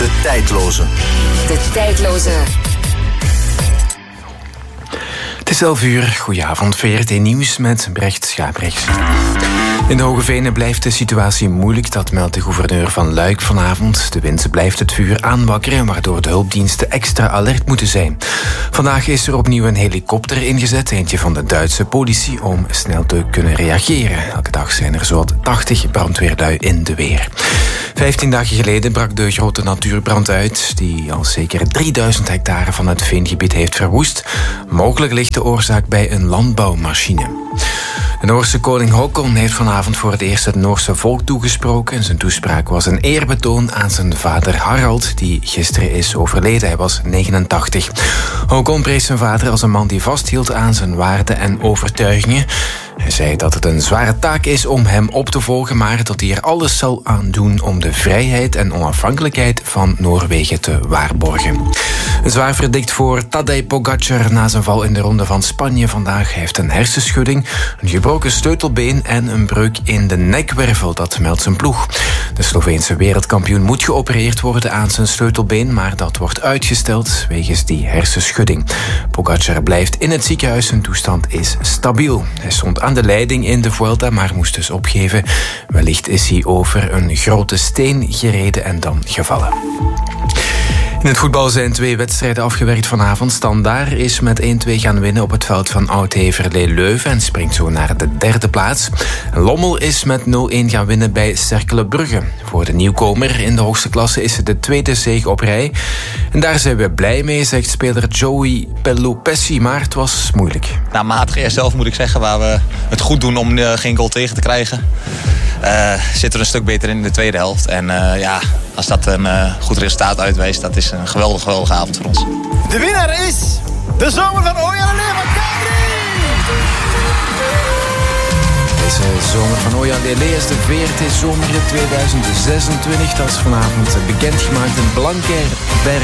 De tijdloze. De tijdloze. Het is 11 uur. Goedenavond, VRT Nieuws met Brecht Schaprecht. In de Hoge Venen blijft de situatie moeilijk, dat meldt de gouverneur van Luik vanavond. De wind blijft het vuur aanwakkeren, waardoor de hulpdiensten extra alert moeten zijn. Vandaag is er opnieuw een helikopter ingezet, eentje van de Duitse politie, om snel te kunnen reageren. Elke dag zijn er zowat 80 brandweerlui in de weer. 15 dagen geleden brak de grote natuurbrand uit, die al zeker 3000 hectare van het veengebied heeft verwoest. Mogelijk ligt de oorzaak bij een landbouwmachine. De Noorse koning Håkon heeft vanavond voor het eerst het Noorse volk toegesproken. Zijn toespraak was een eerbetoon aan zijn vader Harald, die gisteren is overleden. Hij was 89. Håkon prees zijn vader als een man die vasthield aan zijn waarden en overtuigingen. Hij zei dat het een zware taak is om hem op te volgen, maar dat hij er alles zal aan doen om de vrijheid en onafhankelijkheid van Noorwegen te waarborgen. Een zwaar verdict voor Tadej Pogačar na zijn val in de ronde van Spanje vandaag. Hij heeft een hersenschudding, een gebroken sleutelbeen en een breuk in de nekwervel, dat meldt zijn ploeg. De Sloveense wereldkampioen moet geopereerd worden aan zijn sleutelbeen, maar dat wordt uitgesteld wegens die hersenschudding. Pogačar blijft in het ziekenhuis, zijn toestand is stabiel. Hij stond aan de leiding in de Vuelta, maar moest dus opgeven. Wellicht is hij over een grote steen gereden en dan gevallen. In het voetbal zijn 2 wedstrijden afgewerkt vanavond. Standaard is met 1-2 gaan winnen op het veld van Oud-Heverlee Leuven en springt zo naar de 3e plaats. Lommel is met 0-1 gaan winnen bij Cercle Brugge. Voor de nieuwkomer in de hoogste klasse is het de 2e zege op rij. En daar zijn we blij mee, zegt speler Joey Pelopessi, maar het was moeilijk. Nou, matig eerst zelf moet ik zeggen, waar we het goed doen om geen goal tegen te krijgen. Zitten we een stuk beter in de tweede helft. En als dat een goed resultaat uitwijst, dat is een geweldige avond voor ons. De winnaar is de zomer van Oya Lele van Kadri! Deze zomer van Oya Lele is de VRT Zomer 2026. Dat is vanavond bekendgemaakt in Blankenberg.